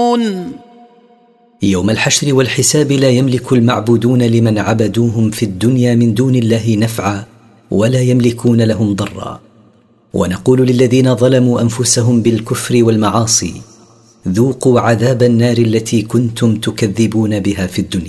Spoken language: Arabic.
يعبدون. يوم الحشر والحساب لا يملك المعبودون لمن عبدوهم في الدنيا من دون الله نفعا ولا يملكون لهم ضرا. ونقول للذين ظلموا أنفسهم بالكفر والمعاصي: ذوقوا عذاب النار التي كنتم تكذبون بها في الدنيا.